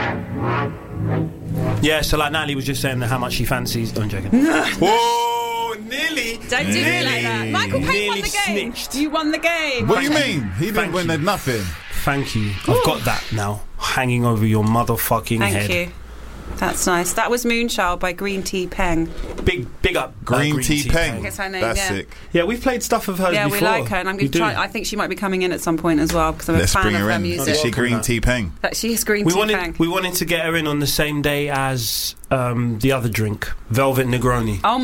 Yeah, so like Natalie was just saying how much she fancies. I'm joking. Whoa, nearly. Don't do me like that. Michael Payne won Nearly the game. snitched. You won the game. What do you mean? He didn't Thank win you. nothing. Thank you. I've got that now, hanging over your motherfucking head. Thank you. That's nice. That was Moonchild by Green Tea Peng. Big up Green Tea Peng. That's her name, That's yeah. sick. Yeah, we've played stuff of hers Yeah, before. we like her, and I'm going We to do. try. I think she might be coming in at some point as well because I'm Let's a fan bring of her her in. music. Is she Welcome Green her. Tea Peng? That she is Green We Tea Peng. wanted to get her in on the same day as the other drink, Velvet Negroni. Oh